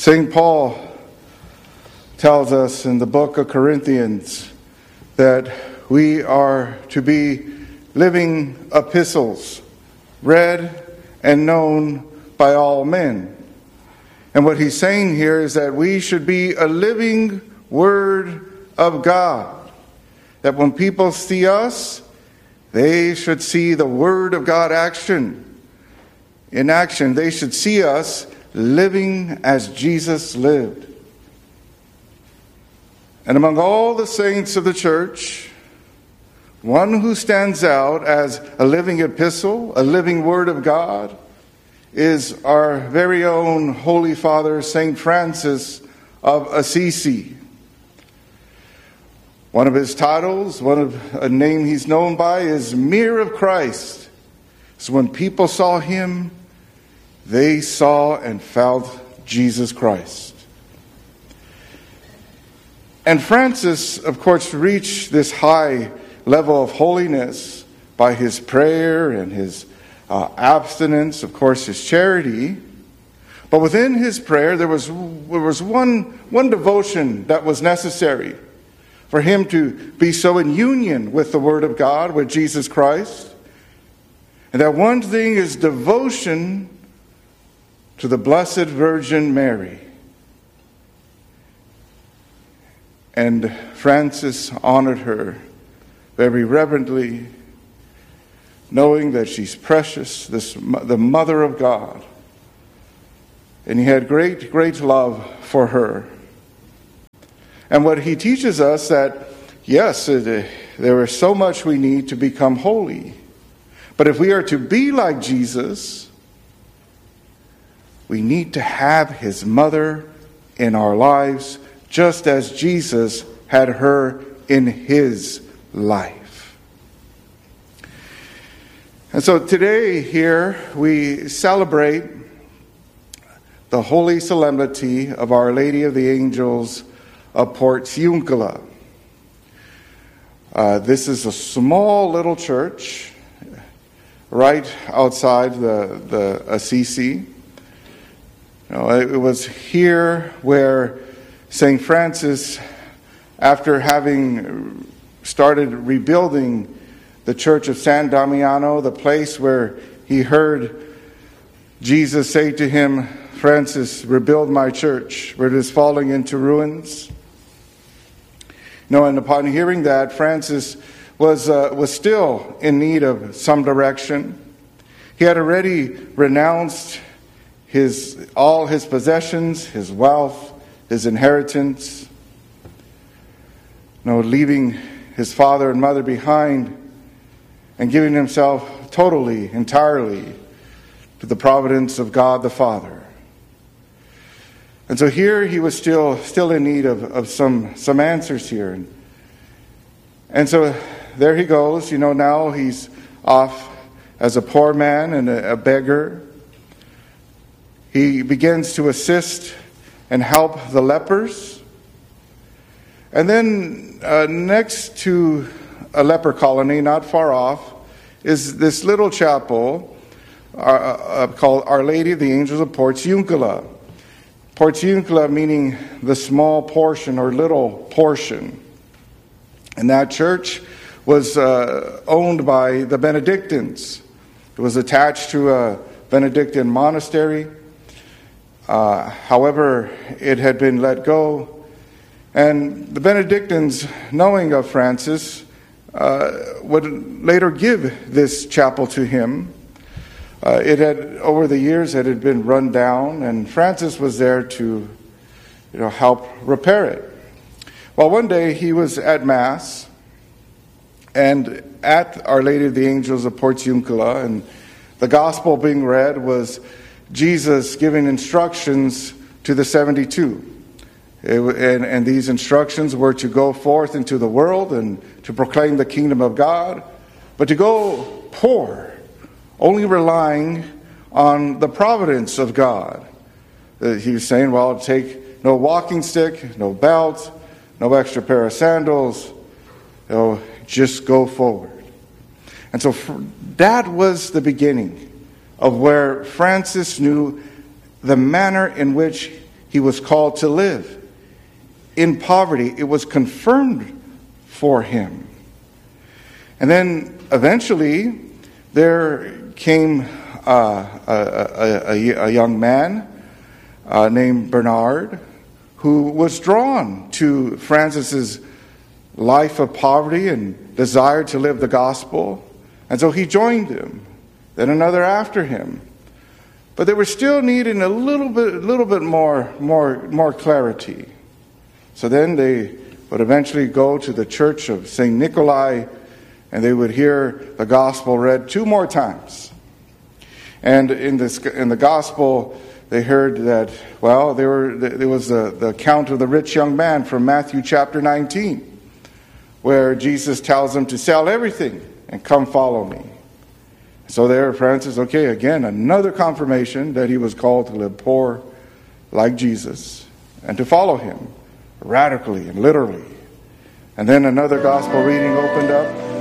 St. Paul tells us in the book of Corinthians that we are to be living epistles, read and known by all men. And what he's saying here is that we should be a living Word of God. That when people see us, they should see the Word of God in action. They should see us living as Jesus lived. And among all the saints of the church, one who stands out as a living epistle, a living Word of God, is our very own Holy Father, St. Francis of Assisi. One of his titles, a name he's known by, is Mirror of Christ. So when people saw him, they saw and felt Jesus Christ. And Francis, of course, reached this high level of holiness by his prayer and his abstinence, of course, his charity. But within his prayer, there was one devotion that was necessary for him to be so in union with the Word of God, with Jesus Christ. And that one thing is devotion to the Blessed Virgin Mary. And Francis honored her very reverently, knowing that she's precious, the Mother of God. And he had great, great love for her. And what he teaches us that, yes, there is so much we need to become holy. But if we are to be like Jesus, we need to have his mother in our lives, just as Jesus had her in his life. And so today here we celebrate the holy solemnity of Our Lady of the Angels of Portiuncula. This is a small little church right outside the Assisi. It was here where St. Francis, after having started rebuilding the church of San Damiano, the place where he heard Jesus say to him, "Francis, rebuild my church, for it is falling into ruins." And upon hearing that, Francis was still in need of some direction. He had already renounced all his possessions, his wealth, his inheritance, leaving his father and mother behind and giving himself totally, entirely to the providence of God the Father. And so here he was still in need of some answers here. And so there he goes. Now he's off as a poor man and a beggar. He begins to assist and help the lepers. And then next to a leper colony, not far off, is this little chapel called Our Lady of the Angels of Portiuncula. Portiuncula meaning the small portion or little portion. And that church was owned by the Benedictines. It was attached to a Benedictine monastery. However, it had been let go. And the Benedictines, knowing of Francis, would later give this chapel to him. It had, over the years, it had been run down, and Francis was there to, help repair it. Well, one day he was at Mass, and at Our Lady of the Angels of Portiuncula, and the Gospel being read was Jesus giving instructions to the 72. And these instructions were to go forth into the world and to proclaim the kingdom of God, but to go poor, only relying on the providence of God. He was saying, take no walking stick, no belt, no extra pair of sandals, just go forward. And so that was the beginning of where Francis knew the manner in which he was called to live. In poverty, it was confirmed for him. And then eventually, there came a young man named Bernard, who was drawn to Francis's life of poverty and desired to live the gospel. And so he joined him. Then another after him. But they were still needing a little bit more clarity. So then they would eventually go to the church of St. Nikolai, and they would hear the gospel read 2 more times. And in the gospel, they heard that, well, there was the account of the rich young man from Matthew chapter 19, where Jesus tells him to sell everything and come follow me. So there, Francis, okay, again, another confirmation that he was called to live poor like Jesus and to follow him radically and literally. And then another gospel reading opened up,